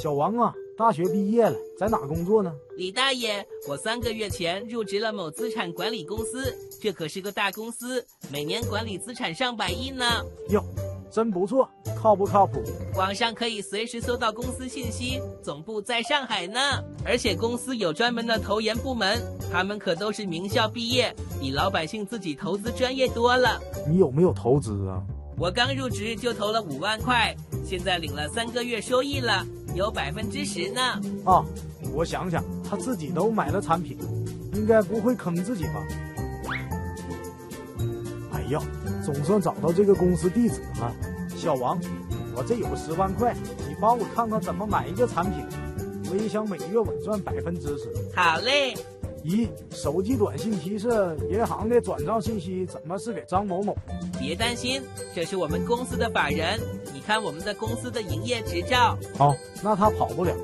小王啊，大学毕业了，在哪工作呢？ 李大爷，我3个月前入职了某资产管理公司，这可是个大公司，每年管理资产上百亿呢。 哟，真不错，靠不靠谱？ 网上可以随时搜到公司信息，总部在上海呢。而且公司有专门的投研部门，他们可都是名校毕业，比老百姓自己投资专业多了。 你有没有投资啊？ 我刚入职就投了5万块，现在领了3个月收益了，有10%呢。 啊，我想想，他自己都买了产品，应该不会坑自己吧？哎呀，总算找到这个公司地址了。小王，我这有个10万块，你帮我看看怎么买一个产品，我也想每月稳赚10%。 好嘞。 咦，手机短信提示银行的转账信息怎么是给张某某？ 别担心，这是我们公司的法人，你看我们的公司的营业执照。 好，那他跑不了。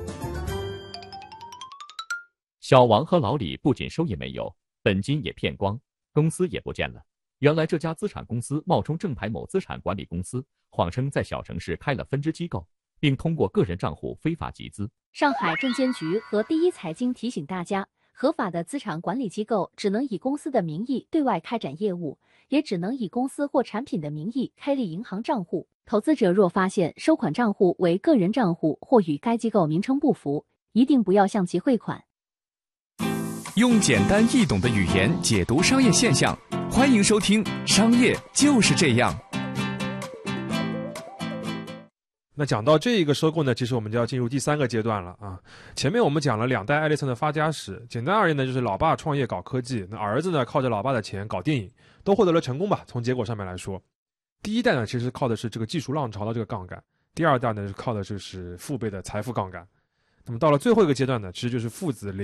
小王和老李不仅收益没有，本金也骗光，公司也不见了。原来这家资产公司冒充正牌某资产管理公司，谎称在小城市开了分支机构，并通过个人账户非法集资。 上海证监局和第一财经提醒大家，合法的资产管理机构只能以公司的名义对外开展业务，也只能以公司或产品的名义开立银行账户。投资者若发现收款账户为个人账户或与该机构名称不符，一定不要向其汇款。 用简单易懂的语言解读商业现象，欢迎收听《商业就是这样》。 那讲到这一个收购呢，其实我们就要进入第3个阶段了啊。前面我们讲了2代爱迪生的发家史，简单而言呢，就是老爸创业搞科技，那儿子呢靠着老爸的钱搞电影，都获得了成功吧。从结果上面来说，第1代呢其实靠的是这个技术浪潮的这个杠杆，第2代呢是靠的就是父辈的财富杠杆。那么到了最后一个阶段呢，其实就是父子